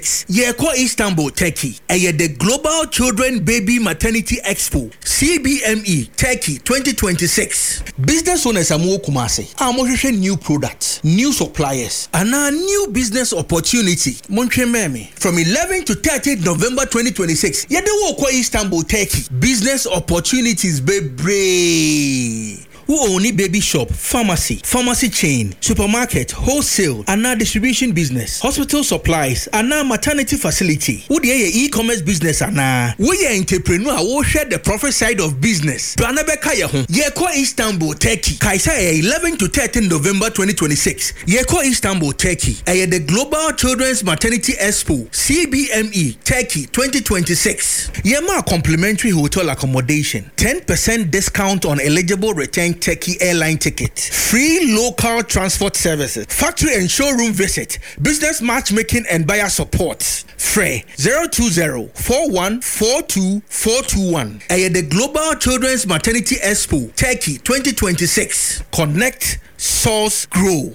Yeko Istanbul, Turkey. The Global Children Baby Maternity Expo, CBME, Turkey 2026. Business owners amu kumase. Amohwehwe new products, new suppliers, and a new business opportunity. Montre meme. From 11 to 30 November 2026. Yeko Istanbul, Turkey. Business opportunities, baby. Who own baby shop, pharmacy chain, supermarket, wholesale, and now distribution business, hospital supplies, and now maternity facility. Who the e-commerce business and now we are entrepreneur who share the profit side of business. Planabeka Yahoo, Yeko Istanbul, Turkey. Kaisa 11 to 13 November 2026. Yeko Istanbul, Turkey. The Global Children's Maternity Expo, CBME, Turkey 2026. Yema complimentary hotel accommodation, 10% discount on eligible return Turkey airline ticket, free local transport services, factory and showroom visit, business matchmaking and buyer support. Free 020-4142-421. The Global Children's Maternity Expo, Turkey 2026. Connect, source, grow.